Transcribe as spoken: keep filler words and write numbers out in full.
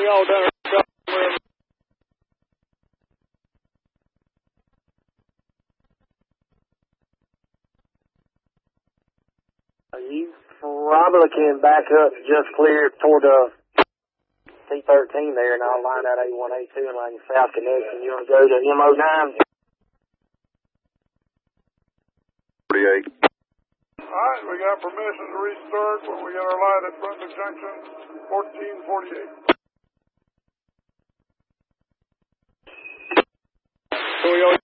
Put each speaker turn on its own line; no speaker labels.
all done our job.
You probably can back up just clear toward the T thirteen there, and I'll line out A one, A two, and line your south connection. You want to go to M O nine?
forty-eight.
All right, we got permission to restart when we get our light at Brunswick Junction, fourteen forty-eight.
So we all